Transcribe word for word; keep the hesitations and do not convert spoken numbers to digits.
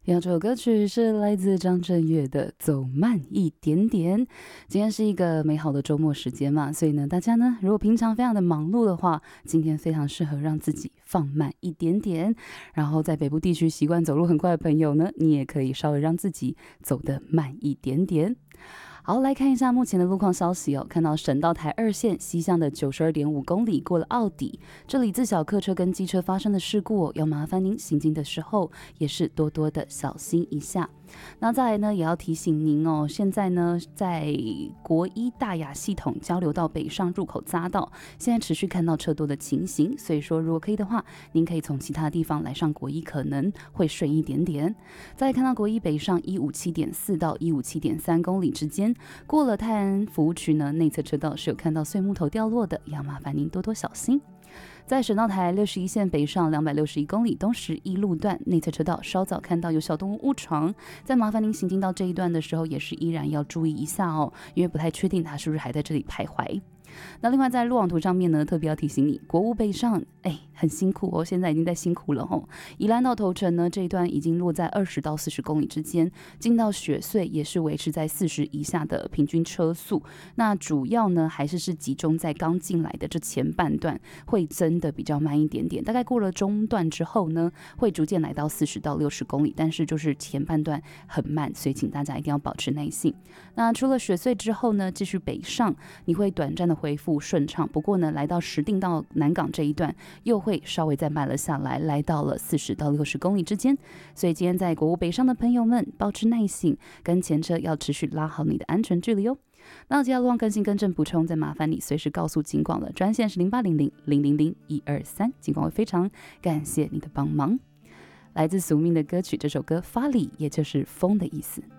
这首歌曲是来自张震岳的《走慢一点点》。今天是一个美好的周末时间嘛，所以呢，大家呢，如果平常非常的忙碌的话，今天非常适合让自己放慢一点点。然后在北部地区习惯走路很快的朋友呢，你也可以稍微让自己走得慢一点点。好，来看一下目前的路况消息哦。看到省道台二线西向的九十二点五公里过了奥底，这里自小客车跟机车发生的事故哦，要麻烦您行经的时候也是多多的小心一下。那再来呢，也要提醒您哦，现在呢，在国一大雅系统交流道北上入口匝道，现在持续看到车多的情形，所以说如果可以的话，您可以从其他地方来上国一，可能会顺一点点。再来看到国一北上一五七点四到一五七点三公里之间，过了泰安服务区呢，内侧车道是有看到碎木头掉落的，要麻烦您多多小心。在省道台六十一线北上两百六十一公里东十一路段内侧车道，稍早看到有小动物误闯，在麻烦您行进到这一段的时候，也是依然要注意一下哦，因为不太确定它是不是还在这里徘徊。那另外在路网图上面呢，特别要提醒你，国五北上，哎，很辛苦哦，现在已经在辛苦了哦。宜兰到头城呢，这一段已经落在二十到四十公里之间，进到雪隧也是维持在四十以下的平均车速。那主要呢，还是是集中在刚进来的这前半段，会真的比较慢一点点。大概过了中段之后呢，会逐渐来到四十到六十公里，但是就是前半段很慢，所以请大家一定要保持耐性。那除了雪隧之后呢，继续北上，你会短暂的恢复顺畅，不过呢，来到石碇到南港这一段又会稍微再慢了下来，来到了四十到六十公里之间。所以今天在国五北上的朋友们，保持耐性，跟前车要持续拉好你的安全距离哦。那接下来路况更新更正补充，再麻烦你随时告诉警广了，专线是零八零零零零零一二三，警广会非常感谢你的帮忙。来自宿命的歌曲，这首歌发力，也就是风的意思。